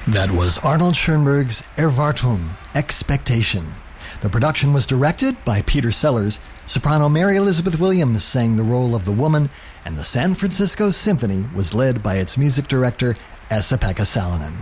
That was Arnold Schoenberg's Erwartung, Expectation. The production was directed by Peter Sellers. Soprano Mary Elizabeth Williams sang the role of the woman, and the San Francisco Symphony was led by its music director, Esa-Pekka Salonen.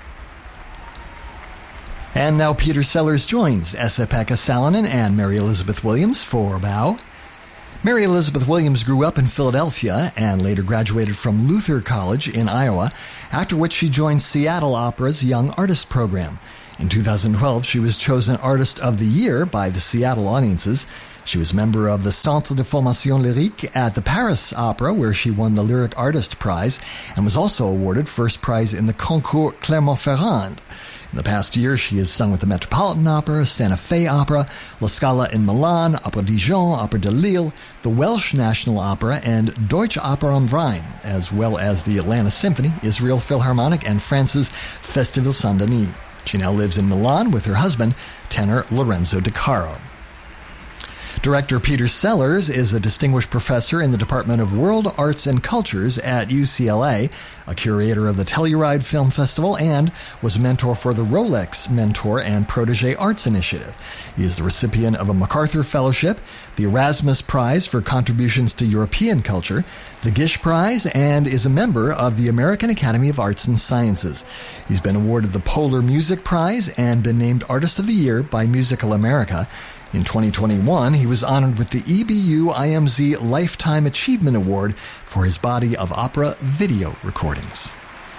And now Peter Sellers joins Esa-Pekka Salonen and Mary Elizabeth Williams for Bow. Mary Elizabeth Williams grew up in Philadelphia and later graduated from Luther College in Iowa, after which she joined Seattle Opera's Young Artist Program. In 2012, she was chosen Artist of the Year by the Seattle audiences. She was a member of the Centre de Formation Lyrique at the Paris Opera, where she won the Lyric Artist Prize, and was also awarded first prize in the Concours Clermont-Ferrand. In the past year, she has sung with the Metropolitan Opera, Santa Fe Opera, La Scala in Milan, Opera Dijon, Opera de Lille, the Welsh National Opera, and Deutsche Oper am Rhein, as well as the Atlanta Symphony, Israel Philharmonic, and France's Festival Saint-Denis. She now lives in Milan with her husband, tenor Lorenzo De Caro. Director Peter Sellers is a distinguished professor in the Department of World Arts and Cultures at UCLA, a curator of the Telluride Film Festival, and was a mentor for the Rolex Mentor and Protégé Arts Initiative. He is the recipient of a MacArthur Fellowship, the Erasmus Prize for contributions to European culture, the Gish Prize, and is a member of the American Academy of Arts and Sciences. He's been awarded the Polar Music Prize and been named Artist of the Year by Musical America. In 2021, he was honored with the EBU IMZ Lifetime Achievement Award for his body of opera video recordings.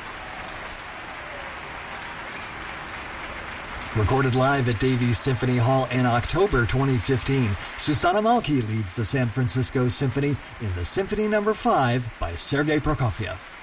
Recorded live at Davies Symphony Hall in October 2015, Susanna Malki leads the San Francisco Symphony in the Symphony No. 5 by Sergei Prokofiev.